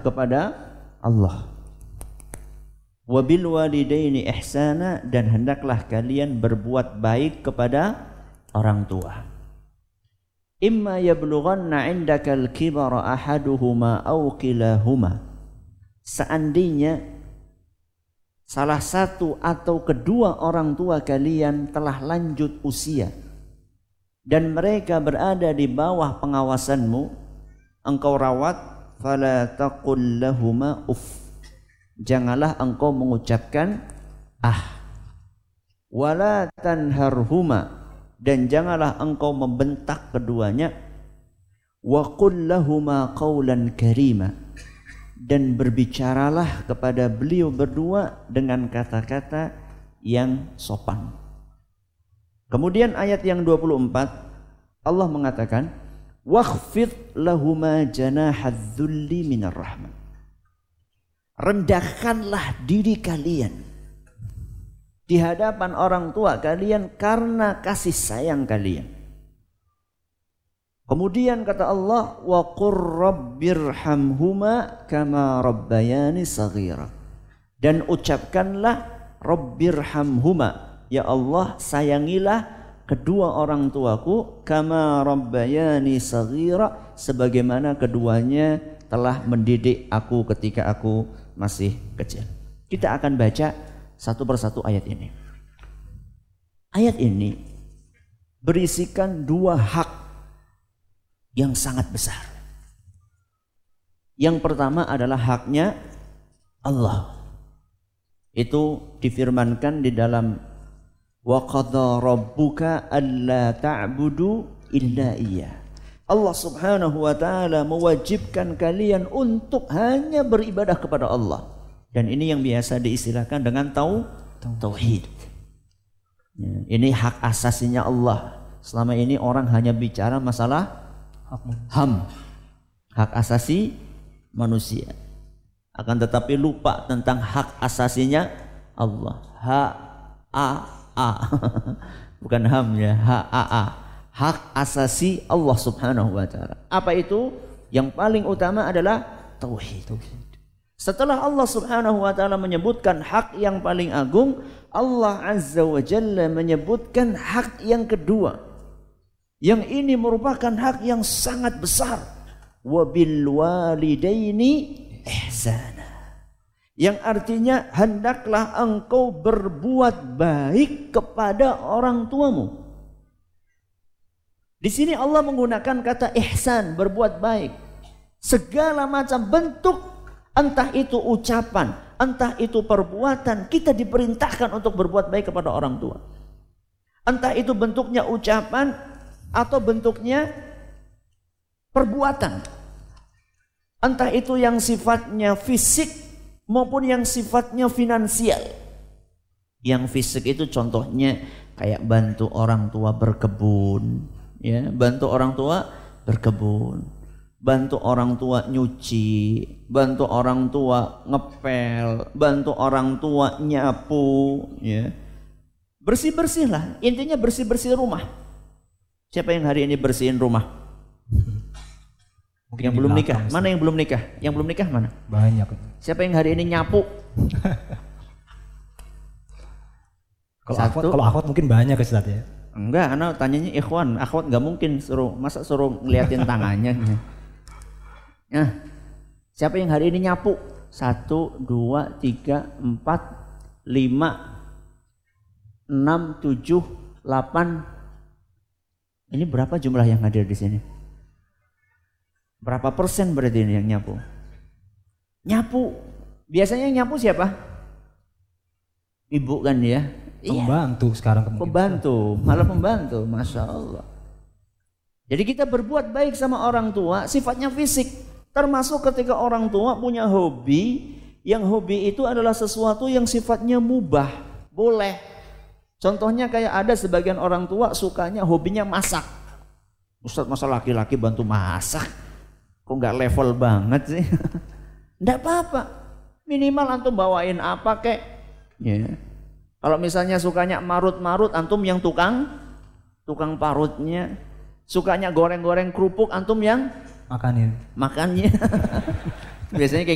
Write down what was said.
kepada Allah. Wabil walidaini ihsana, dan hendaklah kalian berbuat baik kepada orang tua. Imma yablughanna 'indakal kibara ahaduhuma aw kilahuma. Seandainya salah satu atau kedua orang tua kalian telah lanjut usia dan mereka berada di bawah pengawasanmu, engkau rawat, fala taqul lahuma uff. Janganlah engkau mengucapkan wala tanharhuma, dan janganlah engkau membentak keduanya, wa qul lahuma qawlan karima, dan berbicaralah kepada beliau berdua dengan kata-kata yang sopan. Kemudian ayat yang 24 Allah mengatakan, wakhfid lahuma janahadz dzulli minar rahmah. Rendahkanlah diri kalian di hadapan orang tua kalian karena kasih sayang kalian. Kemudian kata Allah, wa qur rabbirhamhuma kama rabbayani saghira. Dan ucapkanlah rabbirhamhuma, ya Allah sayangilah kedua orang tuaku, kama rabbayani saghira, sebagaimana keduanya telah mendidik aku ketika aku masih kecil. Kita akan baca satu persatu ayat ini. Ayat ini berisikan dua hak yang sangat besar. Yang pertama adalah haknya Allah. Itu difirmankan di dalam wa qadha rabbuka alla ta'budu illa iyyah. Allah subhanahu wa ta'ala mewajibkan kalian untuk hanya beribadah kepada Allah. Dan ini yang biasa diistilahkan dengan tauhid. Ini hak asasinya Allah. Selama ini orang hanya bicara masalah hak asasi manusia. Akan tetapi lupa tentang hak asasinya Allah. Bukan ham ya, hak asasi Allah subhanahu wa ta'ala. Apa itu? Yang paling utama adalah tauhid. Setelah Allah subhanahu wa ta'ala menyebutkan hak yang paling agung, Allah azza wa jalla menyebutkan hak yang kedua. Yang ini merupakan hak yang sangat besar. Wabil walidaini ihsana. Yang artinya hendaklah engkau berbuat baik kepada orang tuamu. Di sini Allah menggunakan kata ihsan, berbuat baik. Segala macam bentuk, entah itu ucapan, entah itu perbuatan, kita diperintahkan untuk berbuat baik kepada orang tua. Entah itu bentuknya ucapan atau bentuknya perbuatan. Entah itu yang sifatnya fisik maupun yang sifatnya finansial. Yang fisik itu contohnya kayak bantu orang tua berkebun, ya, bantu orang tua berkebun, bantu orang tua nyuci, bantu orang tua ngepel, bantu orang tua nyapu, ya. Bersih-bersih lah, intinya bersih-bersih rumah. Siapa yang hari ini bersihin rumah? Mungkin yang belum nikah, mana yang belum nikah? Yang belum nikah mana? Banyak. Siapa yang hari ini nyapu? Kalau akhwat mungkin banyak Ustaz ya. Enggak, anak tanyanya ikhwan, akhwat nggak mungkin masa suruh ngeliatin tangannya. Nah, siapa yang hari ini nyapu? 1, 2, 3, 4, 5, 6, 7, 8. Ini berapa jumlah yang hadir di sini? Berapa persen berarti ini yang nyapu? Nyapu. Biasanya yang nyapu siapa? Ibu kan ya? Pembantu sekarang kemungkinan. Pembantu, malah pembantu, Masya Allah. Jadi kita berbuat baik sama orang tua sifatnya fisik. Termasuk ketika orang tua punya hobi, yang hobi itu adalah sesuatu yang sifatnya mubah, boleh. Contohnya kayak ada sebagian orang tua sukanya hobinya masak. Ustaz, masa laki-laki bantu masak? Kok nggak level banget sih? Nggak apa-apa. Minimal antum bawain apa kek. Ya. Kalau misalnya sukanya marut-marut, antum yang tukang parutnya. Sukanya goreng-goreng kerupuk, antum yang makannya. Biasanya kayak